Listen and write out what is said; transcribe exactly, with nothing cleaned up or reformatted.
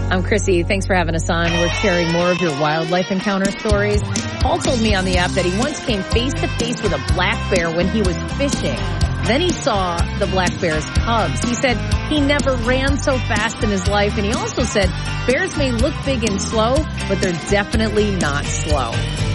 I'm Chrissy. Thanks for having us on. We're sharing more of your wildlife encounter stories. Paul told me on the app that he once came face to face with a black bear when he was fishing. Then he saw the black bear's cubs. He said he never ran so fast in his life. And he also said bears may look big and slow, but they're definitely not slow.